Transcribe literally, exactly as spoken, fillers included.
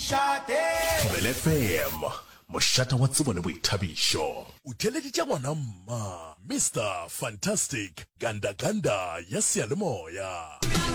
Thobela F M moshata wa tsebo le boithabišo o theleditše ngwana mma Mister Fantastic ganda ganda ya seyalemoya.